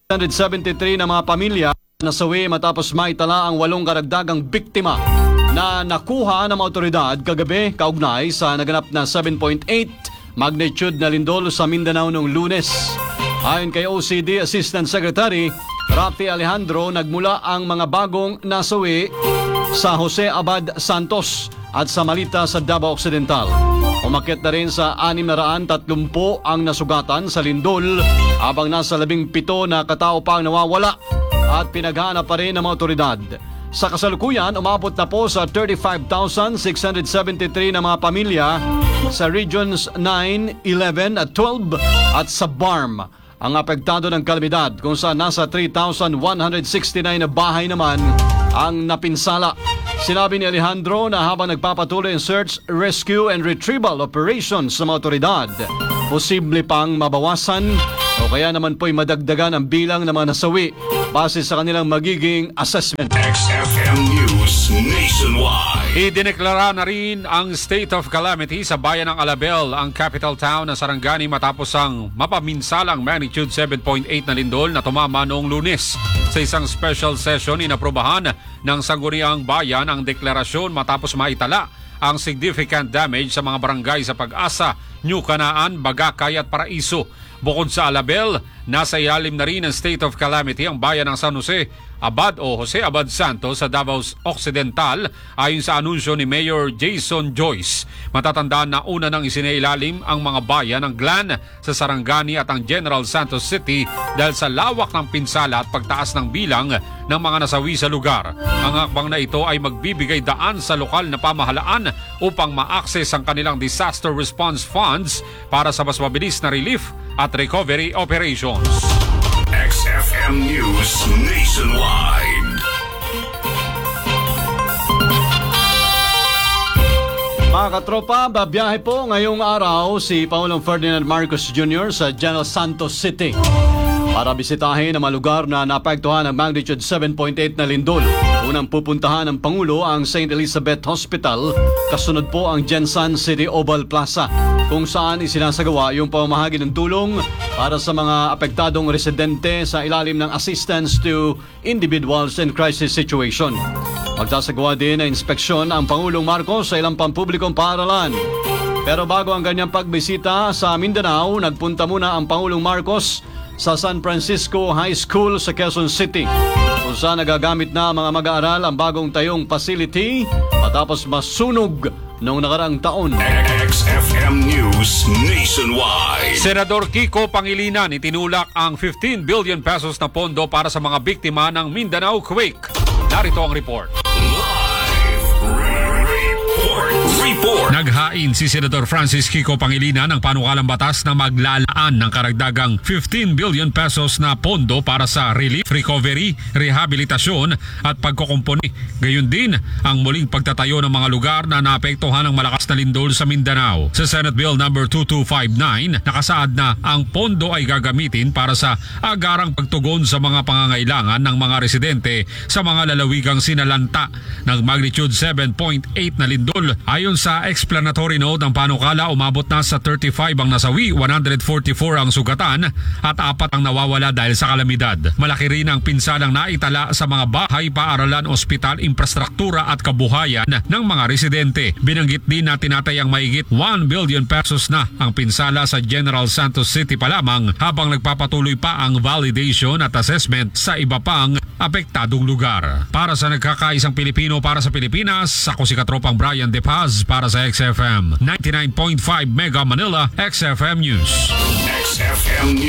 173 na mga pamilya nasawi matapos maitala ang 8 karagdagang biktima na nakuha ng mga otoridad kagabi kaugnay sa naganap na 7.8 magnitude na lindol sa Mindanao noong Lunes. Ayon kay OCD Assistant Secretary Rafi Alejandro, nagmula ang mga bagong nasawi sa Jose Abad Santos at sa Malita sa Davao Occidental. Umakyat na rin sa 630 ang nasugatan sa lindol habang nasa 17 na katao pa ang nawawala at pinaghahanap pa rin ng mga otoridad. Sa kasalukuyan, umabot na po sa 35,673 na mga pamilya sa Regions 9, 11 at 12 at sa BARM ang apektado ng kalamidad, kung saan nasa 3,169 na bahay naman ang napinsala. Sinabi ni Alejandro na habang nagpapatuloy ang search, rescue and retrieval operations sa mga otoridad, posible pang mabawasan o kaya naman po'y madagdagan ang bilang ng mga nasawi base sa kanilang magiging assessment. XFM News Nationwide. Idineklara na rin ang state of calamity sa bayan ng Alabel, ang capital town ng Sarangani, matapos ang mapaminsalang magnitude 7.8 na lindol na tumama noong Lunes. Sa isang special session, inaprobahan ng Sangguniang Bayan ang deklarasyon matapos maitala ang significant damage sa mga barangay sa Pag-asa, New Canaan, Bagakay at Paraiso. Bukod sa Alabel, nasa ilalim na rin ng state of calamity ang bayan ng San Jose Abad o Jose Abad Santos sa Davao Occidental, ayon sa anunsyo ni Mayor Jason Joyce. Matatandaan na una nang isinailalim ang mga bayan ng Glan sa Sarangani at ang General Santos City dahil sa lawak ng pinsala at pagtaas ng bilang ng mga nasawi sa lugar. Ang hakbang na ito ay magbibigay daan sa lokal na pamahalaan upang ma-access ang kanilang disaster response funds para sa mas mabilis na relief at recovery operations. XFM News Nationwide. Mga katropa, babiyahe po ngayong araw si Pangulong Ferdinand Marcos Jr. sa General Santos City para bisitahin ang mga lugar na naapektuhan ng magnitude 7.8 na lindol. Unang pupuntahan ng Pangulo ang St. Elizabeth Hospital, kasunod po ang Jensan City Oval Plaza, kung saan isinasagawa yung pamamahagi ng tulong para sa mga apektadong residente sa ilalim ng Assistance to Individuals in Crisis Situation. Magsasagawa din ng inspeksyon ang Pangulong Marcos sa ilang pampublikong paaralan. Pero bago ang kanyang pagbisita sa Mindanao, nagpunta muna ang Pangulong Marcos sa San Francisco High School sa Quezon City, kung saan nagagamit na mga mag-aaral ang bagong tayong facility matapos masunog noong nakaraang taon. XFM News Nationwide. Senador Kiko Pangilinan itinulak ang 15 billion pesos na pondo para sa mga biktima ng Mindanao quake. Narito ang report. Naghain si Senador Francis Kiko Pangilinan ng panukalang batas na maglalaan ng karagdagang 15 billion pesos na pondo para sa relief, recovery, rehabilitasyon at pagkukumpuni. Gayon din ang muling pagtatayo ng mga lugar na naapektuhan ng malakas na lindol sa Mindanao. Sa Senate Bill No. 2259, nakasaad na ang pondo ay gagamitin para sa agarang pagtugon sa mga pangangailangan ng mga residente sa mga lalawigang sinalanta ng magnitude 7.8 na lindol. Ayon sa explanatory note ng panukala, umabot na sa 35 ang nasawi, 144 ang sugatan at 4 ang nawawala dahil sa kalamidad. Malaki rin ang pinsalang naitala sa mga bahay, paaralan, ospital, infrastruktura at kabuhayan ng mga residente. Binanggit din na tinatayang mahigit 1 billion pesos na ang pinsala sa General Santos City pa lamang, habang nagpapatuloy pa ang validation at assessment sa iba pang apektadong lugar. Para sa nagkakaisang Pilipino para sa Pilipinas, ako si Katropang Brian De Paz para sa XFM 99.5 Mega Manila, XFM News. XFM News.